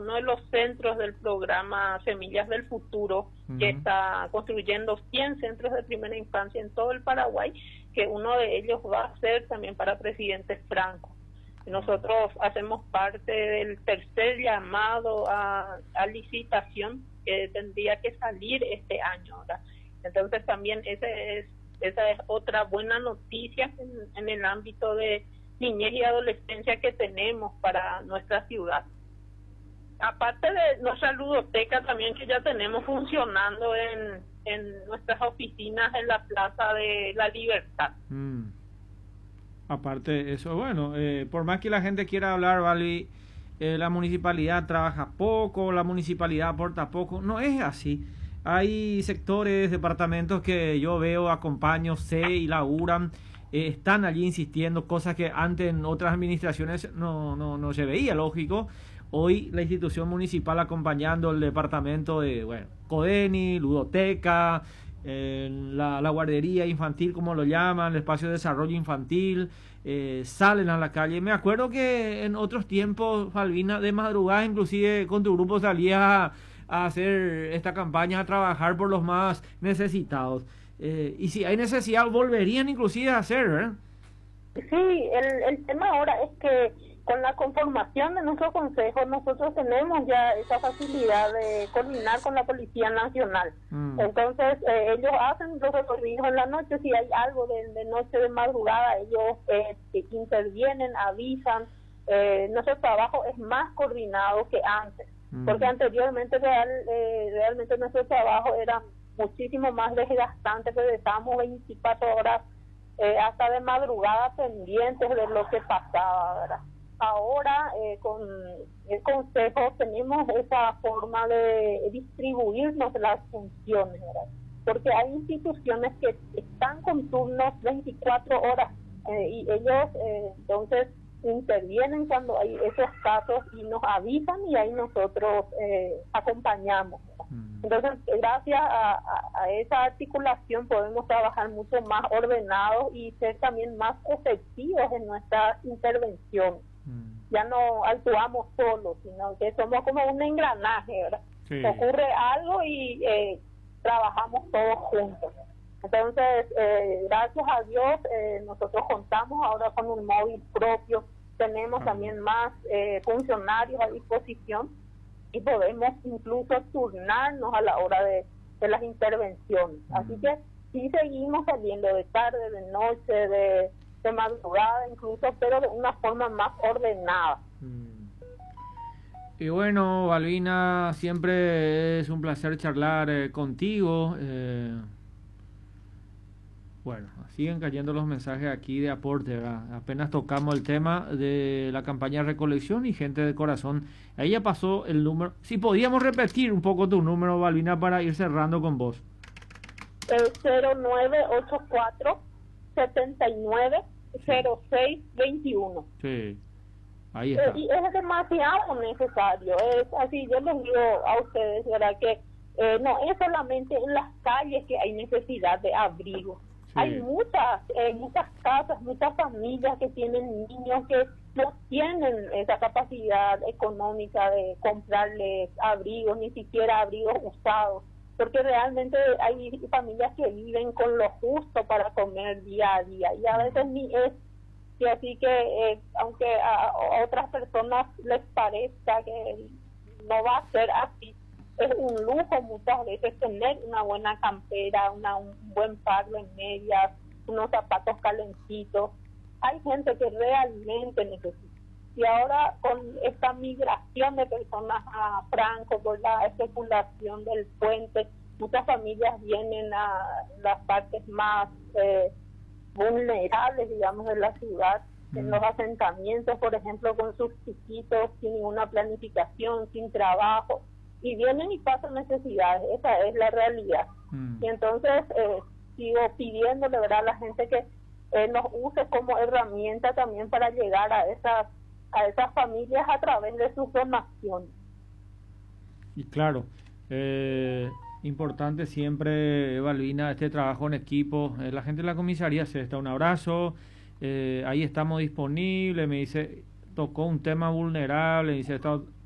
uno de los centros del programa Semillas del Futuro, que está construyendo 100 centros de primera infancia en todo el Paraguay, que uno de ellos va a ser también para presidente Franco. Nosotros hacemos parte del tercer llamado a licitación que tendría que salir este año, ¿verdad? Entonces también esa es otra buena noticia en el ámbito de niñez y adolescencia que tenemos para nuestra ciudad. Aparte de nuestra ludoteca también, que ya tenemos funcionando en nuestras oficinas en la Plaza de la Libertad. Aparte de eso, bueno, por más que la gente quiera hablar, Valvi, la municipalidad trabaja poco, la municipalidad aporta poco, no es así. Hay sectores, departamentos que yo veo, acompaño, sé y laburan, están allí insistiendo, cosas que antes en otras administraciones no se veía, lógico. Hoy la institución municipal acompañando el departamento de, bueno, CODENI, ludoteca, la guardería infantil, como lo llaman, el espacio de desarrollo infantil, salen a la calle. Me acuerdo que en otros tiempos, Falvina, de madrugada, inclusive con tu grupo salías a hacer esta campaña, a trabajar por los más necesitados. Y si hay necesidad, volverían inclusive a hacer, ¿verdad? Sí, el tema ahora es que con la conformación de nuestro consejo, nosotros tenemos ya esa facilidad de coordinar con la Policía Nacional. Entonces, ellos hacen los recorridos en la noche. Si hay algo de noche, de madrugada, ellos intervienen, avisan. Nuestro trabajo es más coordinado que antes, porque anteriormente realmente nuestro trabajo era muchísimo más desgastante, pero estábamos 24 horas hasta de madrugada pendientes de lo que pasaba, ¿verdad? Ahora con el Consejo tenemos esa forma de distribuirnos las funciones, ¿verdad? Porque hay instituciones que están con turnos 24 horas y ellos entonces intervienen cuando hay esos casos y nos avisan, y ahí nosotros acompañamos, ¿verdad? Entonces, gracias a esa articulación podemos trabajar mucho más ordenados y ser también más efectivos en nuestras intervenciones. Ya no actuamos solos, sino que somos como un engranaje, ¿verdad? Sí. Ocurre algo y trabajamos todos juntos. Entonces, gracias a Dios, nosotros contamos ahora con un móvil propio, tenemos también más funcionarios a disposición y podemos incluso turnarnos a la hora de las intervenciones. Así que sí seguimos saliendo de tarde, de noche, de madrugada incluso, pero de una forma más ordenada. Y bueno, Balbina, siempre es un placer charlar contigo. Bueno, siguen cayendo los mensajes aquí de aporte, ¿verdad? Apenas tocamos el tema de la campaña de recolección y gente de corazón. Ahí ya pasó el número. Si podíamos repetir un poco tu número, Balbina, para ir cerrando con vos. 0984 790621. Sí, ahí está. Y es demasiado necesario. Es así, yo les digo a ustedes, ¿verdad? Que no es solamente en las calles que hay necesidad de abrigo. Sí. Hay muchas casas, muchas familias que tienen niños que no tienen esa capacidad económica de comprarles abrigos, ni siquiera abrigos usados, porque realmente hay familias que viven con lo justo para comer día a día, y a veces ni es. Y así que aunque a otras personas les parezca que no va a ser así, es un lujo muchas veces tener una buena campera, un buen par de medias, unos zapatos calentitos. Hay gente que realmente necesita. Y ahora con esta migración de personas a Franco por la especulación del puente, muchas familias vienen a las partes más vulnerables, digamos, de la ciudad, en los asentamientos, por ejemplo, con sus chiquitos, sin ninguna planificación, sin trabajo, y vienen y pasan necesidades. Esa es la realidad. Y entonces sigo pidiéndole, ¿verdad?, a la gente que nos use como herramienta también para llegar a esas familias a través de sus donaciones. Y claro, importante siempre, Balbina, este trabajo en equipo. La gente de la comisaría se está un abrazo, ahí estamos disponibles. Me dice, tocó un tema vulnerable, dice,